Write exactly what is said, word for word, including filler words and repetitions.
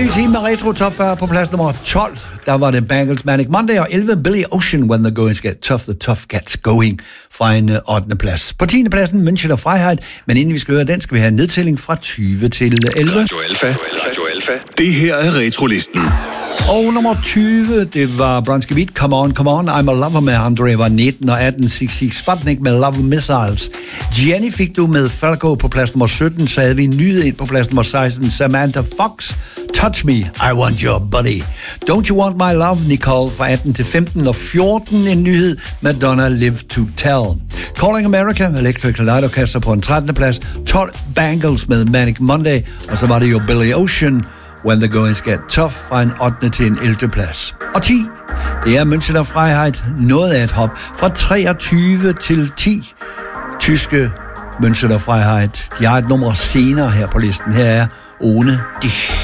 ny time med Retro Top fyrre på plads nummer tolv. Der var det Bangles Manic Monday, og elleve Billy Ocean, When the Going Get Tough, The Tough Gets Going, fra en uh, ottende plads. På tiende pladsen, München og Freiheit, men inden vi skal høre den, skal vi have en nedtælling fra tyve til elleve. Radio Alpha. Radio Alpha. Det her er Retrolisten. Og nummer tyve, det var Bronski Beat, Come On, Come On, I'm a Lover med Andre var nitten, og atten Six Six Sputnik med Love Missiles. Jenny fik du med Falco på plads nummer sytten, så havde vi en nyhed ind på plads nummer seksten, Samantha Fox, Touch Me, I Want Your Body. Don't You Want My Love, Nicole fra atten til femten, og fjorten en nyhed, Madonna Live to Tell. Calling America, Electric Light Orchestra på en trettende plads, tolv Bangles med Manic Monday, og så var det jo Billy Ocean, When the Going Get Tough, fra en ottende til en ellevte plads. Og ti, det er München og Freiheit, noget af et hop, fra treogtyve til ti. Tyske München og Freiheit, de har et nummer senere her på listen. Her er Ohne Dich.